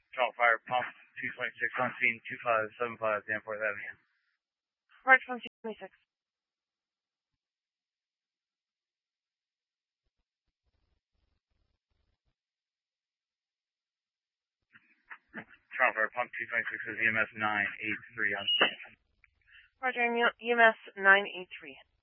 Toronto Fire Pump 226 on scene 2575 Danforth Avenue. Roger from 226. Toronto Fire Pump 226 is EMS 983 on scene. Roger, EMS 983.